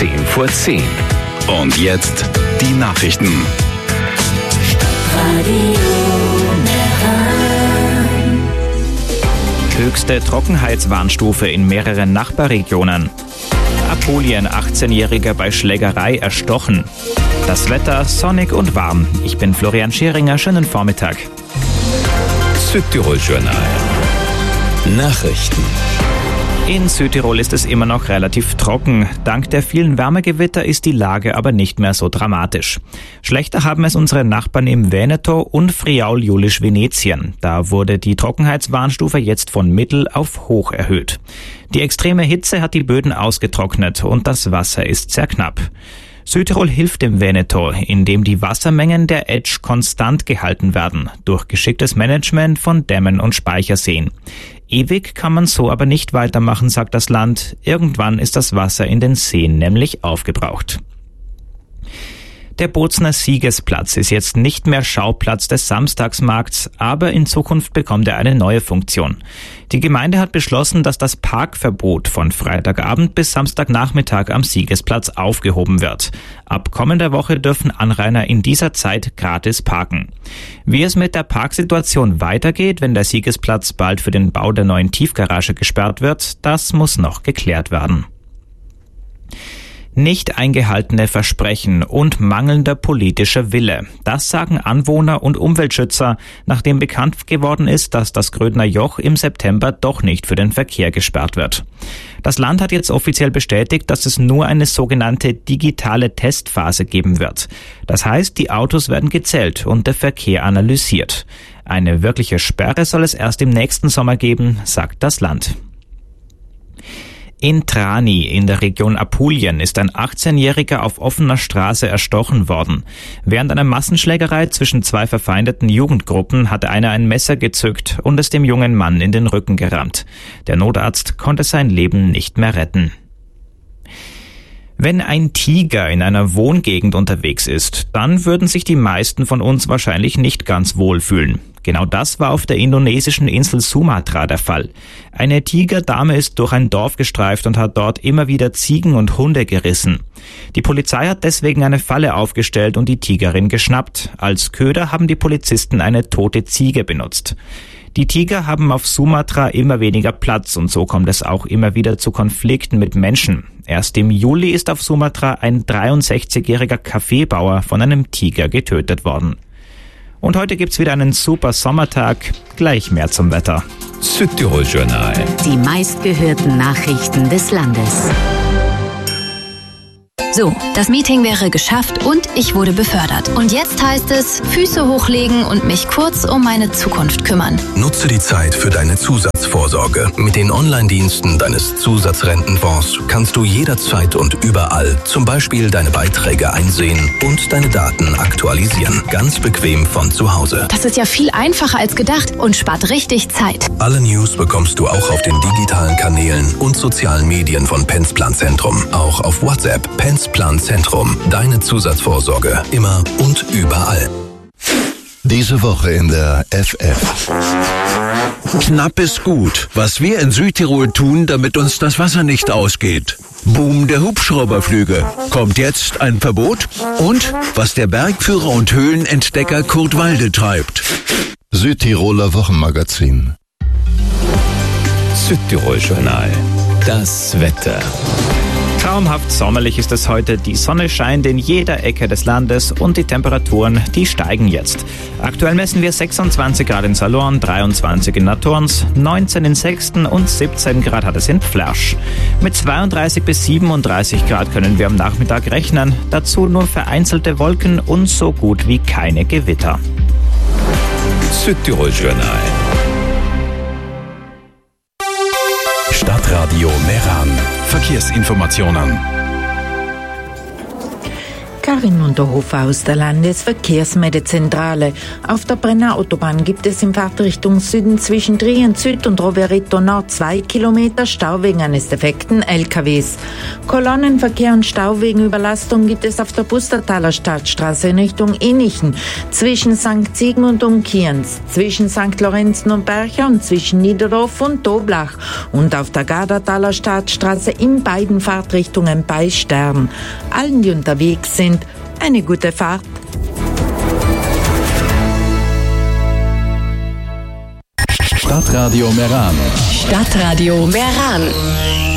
10:10. Und jetzt die Nachrichten. Höchste Trockenheitswarnstufe in mehreren Nachbarregionen. Apulien, 18-Jähriger bei Schlägerei erstochen. Das Wetter sonnig und warm. Ich bin Florian Scheringer. Schönen Vormittag. Südtirol Journal. Nachrichten. In Südtirol ist es immer noch relativ trocken. Dank der vielen Wärmegewitter ist die Lage aber nicht mehr so dramatisch. Schlechter haben es unsere Nachbarn im Veneto und Friaul-Julisch-Venetien. Da wurde die Trockenheitswarnstufe jetzt von mittel auf hoch erhöht. Die extreme Hitze hat die Böden ausgetrocknet und das Wasser ist sehr knapp. Südtirol hilft dem Veneto, indem die Wassermengen der Etsch konstant gehalten werden, durch geschicktes Management von Dämmen und Speicherseen. Ewig kann man so aber nicht weitermachen, sagt das Land. Irgendwann ist das Wasser in den Seen nämlich aufgebraucht. Der Bozner Siegesplatz ist jetzt nicht mehr Schauplatz des Samstagsmarkts, aber in Zukunft bekommt er eine neue Funktion. Die Gemeinde hat beschlossen, dass das Parkverbot von Freitagabend bis Samstagnachmittag am Siegesplatz aufgehoben wird. Ab kommender Woche dürfen Anrainer in dieser Zeit gratis parken. Wie es mit der Parksituation weitergeht, wenn der Siegesplatz bald für den Bau der neuen Tiefgarage gesperrt wird, das muss noch geklärt werden. Nicht eingehaltene Versprechen und mangelnder politischer Wille. Das sagen Anwohner und Umweltschützer, nachdem bekannt geworden ist, dass das Grödner Joch im September doch nicht für den Verkehr gesperrt wird. Das Land hat jetzt offiziell bestätigt, dass es nur eine sogenannte digitale Testphase geben wird. Das heißt, die Autos werden gezählt und der Verkehr analysiert. Eine wirkliche Sperre soll es erst im nächsten Sommer geben, sagt das Land. In Trani in der Region Apulien ist ein 18-Jähriger auf offener Straße erstochen worden. Während einer Massenschlägerei zwischen zwei verfeindeten Jugendgruppen hatte einer ein Messer gezückt und es dem jungen Mann in den Rücken gerammt. Der Notarzt konnte sein Leben nicht mehr retten. Wenn ein Tiger in einer Wohngegend unterwegs ist, dann würden sich die meisten von uns wahrscheinlich nicht ganz wohlfühlen. Genau das war auf der indonesischen Insel Sumatra der Fall. Eine Tigerdame ist durch ein Dorf gestreift und hat dort immer wieder Ziegen und Hunde gerissen. Die Polizei hat deswegen eine Falle aufgestellt und die Tigerin geschnappt. Als Köder haben die Polizisten eine tote Ziege benutzt. Die Tiger haben auf Sumatra immer weniger Platz und so kommt es auch immer wieder zu Konflikten mit Menschen. Erst im Juli ist auf Sumatra ein 63-jähriger Kaffeebauer von einem Tiger getötet worden. Und heute gibt's wieder einen super Sommertag. Gleich mehr zum Wetter. Südtirol Journal. Die meistgehörten Nachrichten des Landes. So, das Meeting wäre geschafft und ich wurde befördert. Und jetzt heißt es, Füße hochlegen und mich kurz um meine Zukunft kümmern. Nutze die Zeit für deine Zusatzvorsorge. Mit den Online-Diensten deines Zusatzrentenfonds kannst du jederzeit und überall zum Beispiel deine Beiträge einsehen und deine Daten aktualisieren. Ganz bequem von zu Hause. Das ist ja viel einfacher als gedacht und spart richtig Zeit. Alle News bekommst du auch auf den digitalen Kanälen und sozialen Medien von Pensplan Zentrum. Auch auf WhatsApp. Pensplan Zentrum. Deine Zusatzvorsorge. Immer und überall. Diese Woche in der FF. Knapp ist gut. Was wir in Südtirol tun, damit uns das Wasser nicht ausgeht. Boom der Hubschrauberflüge. Kommt jetzt ein Verbot? Und was der Bergführer und Höhlenentdecker Kurt Walde treibt. Südtiroler Wochenmagazin. Südtirol Journal. Das Wetter. Traumhaft sommerlich ist es heute. Die Sonne scheint in jeder Ecke des Landes und die Temperaturen, die steigen jetzt. Aktuell messen wir 26 Grad in Salorn, 23 in Natorns, 19 in Sexten und 17 Grad hat es in Pflasch. Mit 32 bis 37 Grad können wir am Nachmittag rechnen. Dazu nur vereinzelte Wolken und so gut wie keine Gewitter. Südtirol Journal. Stadtradio Meran. Verkehrsinformationen. Karin Unterhofer aus der Landesverkehrsmeldezentrale. Auf der Brenner Autobahn gibt es in Fahrtrichtung Süden zwischen Trient Süd und Rovereto Nord 2 Kilometer Stau wegen eines defekten LKWs. Kolonnenverkehr und Stau wegen Überlastung gibt es auf der Pustertaler Stadtstraße in Richtung Innichen, zwischen St. Sigmund und Kienz, zwischen St. Lorenzen und Bercher und zwischen Niederdorf und Doblach und auf der Gardertaler Stadtstraße in beiden Fahrtrichtungen bei Stern. Allen, die unterwegs sind, eine gute Fahrt. Stadtradio Meran. Stadtradio Meran.